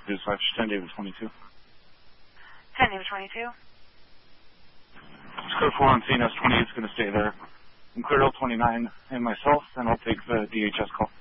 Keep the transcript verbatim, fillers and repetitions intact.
Dispatch, ten David twenty-two. ten David twenty-two. Code four on scene, S twenty-eight is going to stay there. I'm clear L twenty-nine and myself, and I'll take the D H S call.